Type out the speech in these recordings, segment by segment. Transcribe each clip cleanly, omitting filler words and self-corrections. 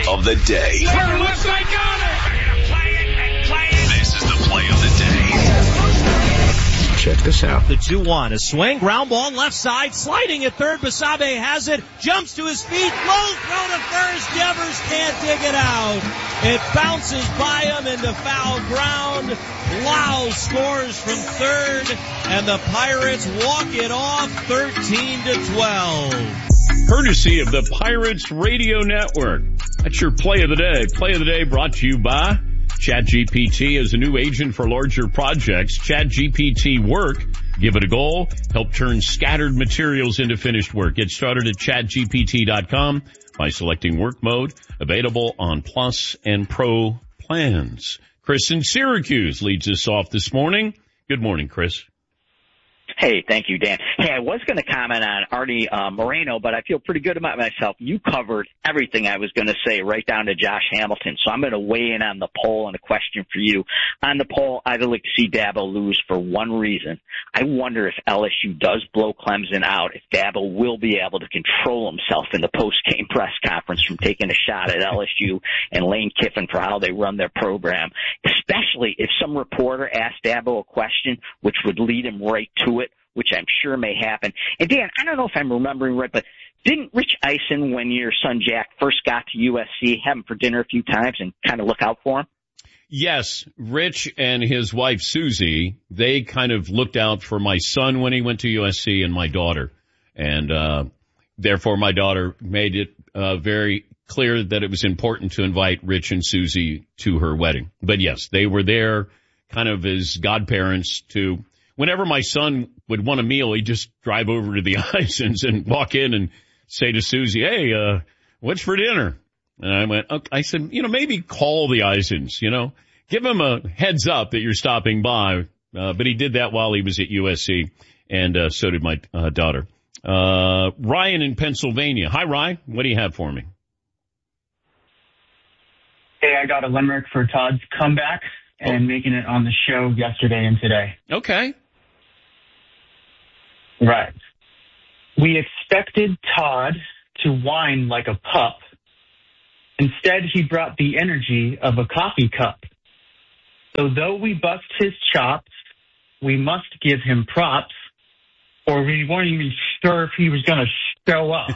of the day. Looks like on it. Play it and play it. This is the play of the day. Check this out. The 2-1, a swing, ground ball, left side, sliding at third. Basabe has it, jumps to his feet, low throw to first. Devers can't dig it out. It bounces by him into foul ground. Lau scores from third, and the Pirates walk it off 13-12. Courtesy of the Pirates Radio Network. That's your play of the day. Play of the day brought to you by ChatGPT is a new agent for larger projects. ChatGPT Work. Give it a goal. Help turn scattered materials into finished work. Get started at chatgpt.com by selecting work mode. Available on Plus and Pro plans. Chris in Syracuse leads us off this morning. Good morning, Chris. Hey, thank you, Dan. Hey, I was going to comment on Artie Moreno, but I feel pretty good about myself. You covered everything I was going to say, right down to Josh Hamilton. So I'm going to weigh in on the poll and a question for you. On the poll, I'd like to see Dabo lose for one reason. I wonder if LSU does blow Clemson out, if Dabo will be able to control himself in the post-game press conference from taking a shot at LSU and Lane Kiffin for how they run their program, especially if some reporter asked Dabo a question which would lead him right to it, which I'm sure may happen. And Dan, I don't know if I'm remembering right, but didn't Rich Eisen, when your son Jack first got to USC, have him for dinner a few times and kind of look out for him? Yes, Rich and his wife Susie, they kind of looked out for my son when he went to USC and my daughter. And therefore my daughter made it very clear that it was important to invite Rich and Susie to her wedding. But yes, they were there kind of as godparents to... Whenever my son would want a meal, he'd just drive over to the Eisens and walk in and say to Susie, hey, what's for dinner? And I went, okay. I said, maybe call the Eisens, give him a heads up that you're stopping by. But he did that while he was at USC, and so did my daughter. Ryan in Pennsylvania. Hi, Ryan. What do you have for me? Hey, I got a limerick for Todd's comeback and making it on the show yesterday and today. Okay. Right. We expected Todd to whine like a pup. Instead, he brought the energy of a coffee cup. So though we bust his chops, we must give him props, or we weren't even sure if he was going to show up.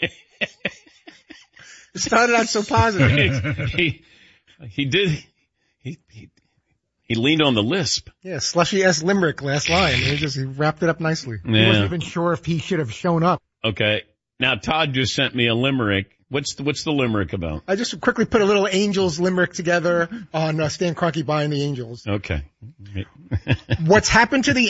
It started out so positive. He did. He leaned on the lisp. Yeah, Slushy-esque limerick last line. He wrapped it up nicely. Yeah. He wasn't even sure if he should have shown up. Okay. Now, Todd just sent me a limerick. What's the limerick about? I just quickly put a little Angels limerick together on Stan Kroenke buying the Angels. Okay. What's happened to the